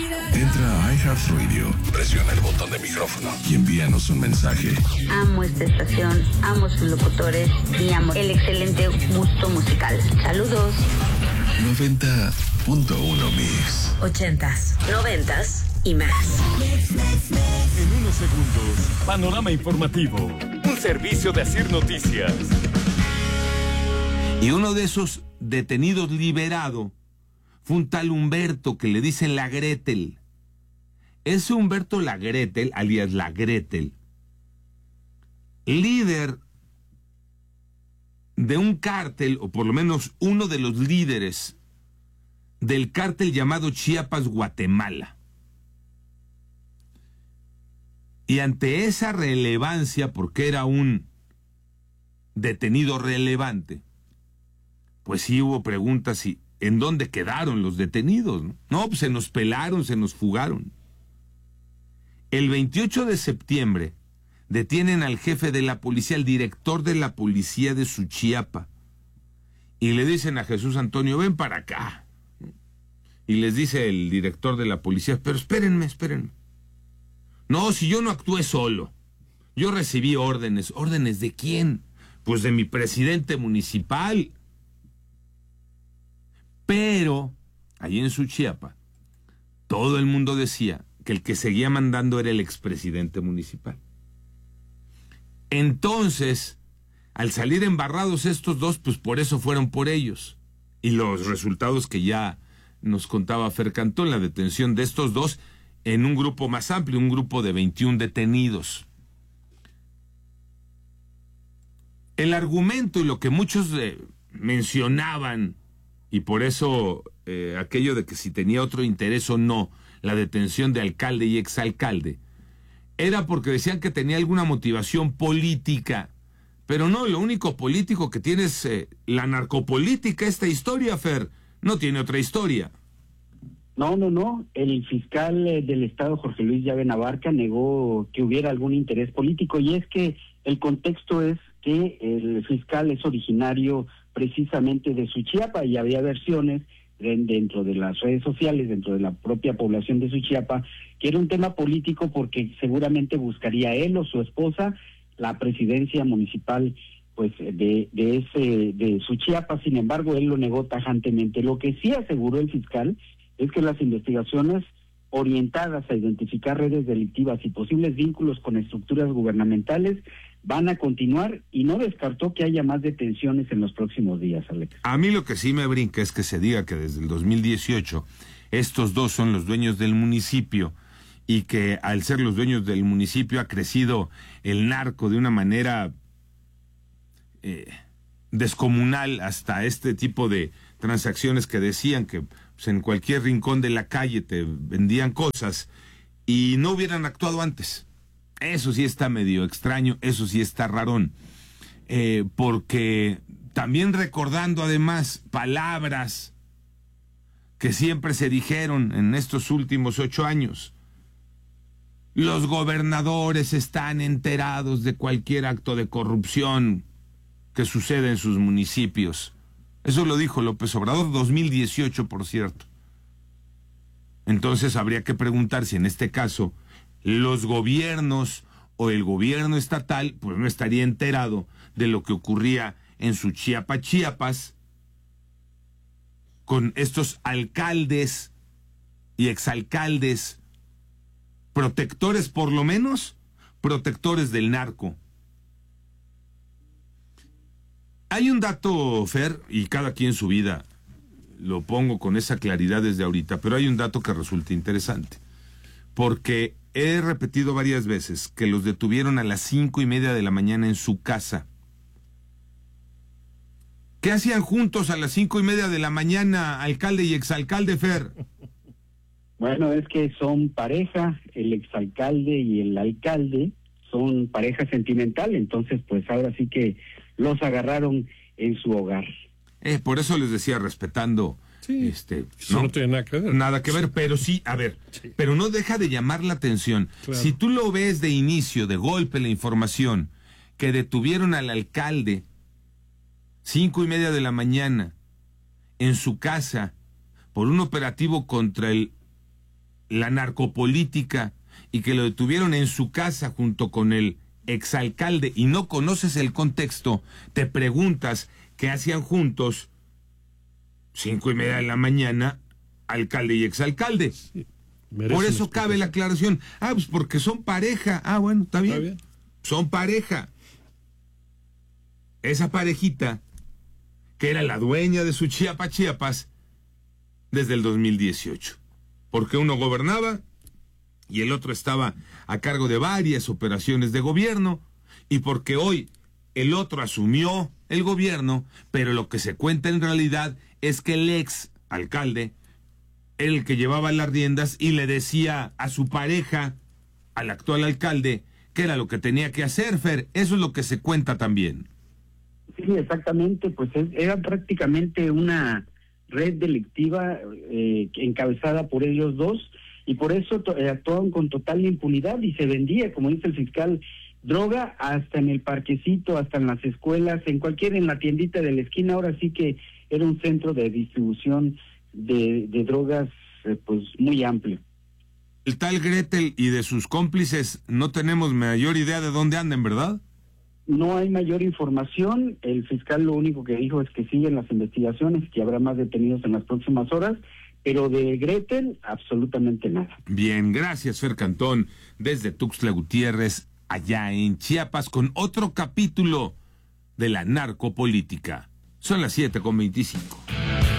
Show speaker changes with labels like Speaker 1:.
Speaker 1: Entra a iHeartRadio, presiona el botón de micrófono y envíanos un mensaje.
Speaker 2: Amo esta estación, amo sus locutores y amo el excelente gusto musical. Saludos.
Speaker 1: 90.1 Mix.
Speaker 3: 80s, 90s y más.
Speaker 4: En unos segundos, panorama informativo. Un servicio de Asir Noticias.
Speaker 5: Y uno de esos detenidos liberado fue un tal Humberto que le dicen la Gretel. Ese Humberto la Gretel, alias la Gretel, líder de un cártel, o por lo menos uno de los líderes del cártel llamado Chiapas Guatemala. Y ante esa relevancia, porque era un detenido relevante, pues sí hubo preguntas y ¿en dónde quedaron los detenidos? No, pues se nos pelaron, se nos fugaron. El 28 de septiembre detienen al jefe de la policía, al director de la policía de Suchiapa, y le dicen a Jesús Antonio, ven para acá. Y les dice el director de la policía, pero espérenme. No, si yo no actué solo, yo recibí órdenes. ¿Órdenes de quién? Pues de mi presidente municipal. Pero, allí en Suchiapa, todo el mundo decía que el que seguía mandando era el expresidente municipal. Entonces, al salir embarrados estos dos, pues por eso fueron por ellos. Y los resultados que ya nos contaba Fer Cantón, la detención de estos dos en un grupo más amplio, un grupo de 21 detenidos. El argumento y lo que muchos mencionaban, y por eso aquello de que si tenía otro interés o no la detención de alcalde y exalcalde, era porque decían que tenía alguna motivación política. Pero no, lo único político que tiene es la narcopolítica, esta historia, Fer. No tiene otra historia.
Speaker 6: No. El fiscal del Estado, Jorge Luis Llave Abarca, negó que hubiera algún interés político, y es que el contexto es que el fiscal es originario precisamente de Suchiapa, y había versiones dentro de las redes sociales, dentro de la propia población de Suchiapa, que era un tema político porque seguramente buscaría él o su esposa la presidencia municipal pues de Suchiapa. Sin embargo, él lo negó tajantemente. Lo que sí aseguró el fiscal es que las investigaciones orientadas a identificar redes delictivas y posibles vínculos con estructuras gubernamentales van a continuar, y no descartó que haya más detenciones en los próximos días, Alex.
Speaker 5: A mí lo que sí me brinca es que se diga que desde el 2018 estos dos son los dueños del municipio, y que al ser los dueños del municipio ha crecido el narco de una manera descomunal, hasta este tipo de transacciones que decían que pues, en cualquier rincón de la calle te vendían cosas y no hubieran actuado antes. Eso sí está medio extraño, eso sí está rarón, porque también recordando además palabras que siempre se dijeron en estos últimos 8 años. Los gobernadores están enterados de cualquier acto de corrupción que sucede en sus municipios. Eso lo dijo López Obrador, 2018, por cierto. Entonces habría que preguntar si en este caso los gobiernos o el gobierno estatal pues no estaría enterado de lo que ocurría en Suchiapa, Chiapas, con estos alcaldes y exalcaldes, protectores por lo menos, protectores del narco. Hay un dato, Fer, y cada quien su vida, lo pongo con esa claridad desde ahorita, pero hay un dato que resulta interesante, porque he repetido varias veces que los detuvieron a las 5:30 de la mañana en su casa. ¿Qué hacían juntos a las 5:30 de la mañana, alcalde y exalcalde, Fer?
Speaker 6: Bueno, es que son pareja, el exalcalde y el alcalde son pareja sentimental, entonces pues ahora sí que los agarraron en su hogar.
Speaker 5: Por eso les decía, respetando,
Speaker 7: sí, eso no tiene nada que ver.
Speaker 5: Nada que ver, pero sí, a ver, sí, pero no deja de llamar la atención. Claro. Si tú lo ves de inicio, de golpe, la información, que detuvieron al alcalde 5:30 de la mañana en su casa por un operativo contra el la narcopolítica y que lo detuvieron en su casa junto con el exalcalde y no conoces el contexto, te preguntas qué hacían juntos 5:30 de la mañana, alcalde y exalcalde. Sí, por eso cabe la aclaración. Pues porque son pareja. Bueno, está bien. Son pareja. Esa parejita, que era la dueña de su Chiapas, desde el 2018. Porque uno gobernaba y el otro estaba a cargo de varias operaciones de gobierno, y porque hoy el otro asumió el gobierno, pero lo que se cuenta en realidad es que el ex alcalde era el que llevaba las riendas y le decía a su pareja, al actual alcalde, qué era lo que tenía que hacer, Fer. Eso es lo que se cuenta también.
Speaker 6: Sí, exactamente, pues era prácticamente una red delictiva encabezada por ellos dos, y por eso actuaban con total impunidad y se vendía, como dice el fiscal, droga hasta en el parquecito, hasta en las escuelas, en la tiendita de la esquina. Ahora sí que era un centro de distribución de drogas pues muy amplio.
Speaker 5: El tal Gretel y de sus cómplices no tenemos mayor idea de dónde andan, ¿verdad?
Speaker 6: No hay mayor información. El fiscal lo único que dijo es que siguen las investigaciones, que habrá más detenidos en las próximas horas, pero de Gretel absolutamente nada. Bien, gracias, Fer Cantón, desde Tuxtla Gutiérrez, allá en Chiapas, con otro capítulo de la narcopolítica. Son las 7:25.